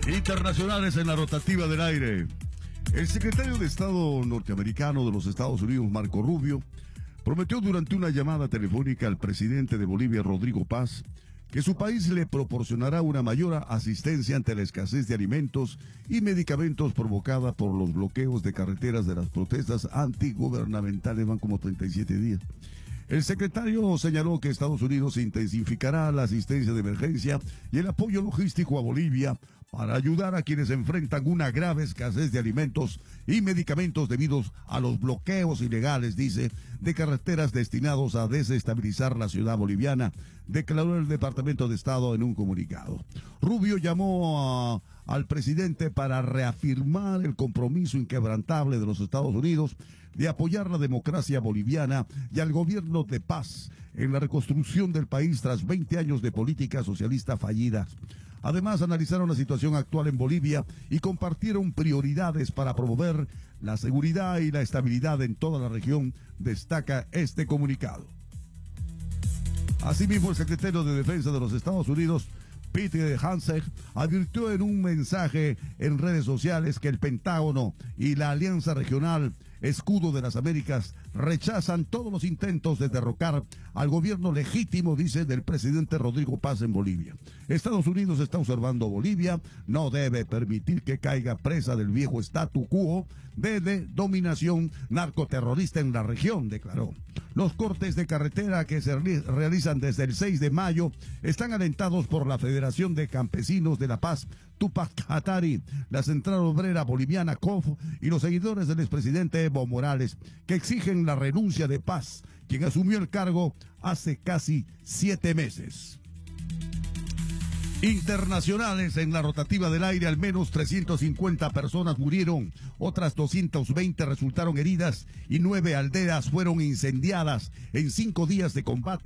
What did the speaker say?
Internacionales en la rotativa del aire. El secretario de Estado norteamericano de los Estados Unidos, Marco Rubio, prometió durante una llamada telefónica al presidente de Bolivia, Rodrigo Paz, que su país le proporcionará una mayor asistencia ante la escasez de alimentos y medicamentos provocada por los bloqueos de carreteras de las protestas antigubernamentales. Van como 37 días. El secretario señaló que Estados Unidos intensificará la asistencia de emergencia y el apoyo logístico a Bolivia para ayudar a quienes enfrentan una grave escasez de alimentos y medicamentos debido a los bloqueos ilegales, dice, de carreteras destinados a desestabilizar la ciudad boliviana, declaró el Departamento de Estado en un comunicado. Rubio llamó al presidente para reafirmar el compromiso inquebrantable de los Estados Unidos de apoyar la democracia boliviana y al gobierno de Paz en la reconstrucción del país tras 20 años de política socialista fallida. Además, analizaron la situación actual en Bolivia y compartieron prioridades para promover la seguridad y la estabilidad en toda la región, destaca este comunicado. Asimismo, el secretario de Defensa de los Estados Unidos, Pete Hegseth, advirtió en un mensaje en redes sociales que el Pentágono y la Alianza Regional Escudo de las Américas rechazan todos los intentos de derrocar al gobierno legítimo, dice, del presidente Rodrigo Paz en Bolivia. Estados Unidos está observando Bolivia, no debe permitir que caiga presa del viejo statu quo de dominación narcoterrorista en la región, declaró. Los cortes de carretera que se realizan desde el 6 de mayo están alentados por la Federación de Campesinos de La Paz, Tupac Katari, la Central Obrera Boliviana, COF, y los seguidores del expresidente Evo Morales, que exigen la renuncia de Paz, quien asumió el cargo hace casi 7 meses. Internacionales en la rotativa del aire, al menos 350 personas murieron, otras 220 resultaron heridas y 9 aldeas fueron incendiadas en 5 días de combate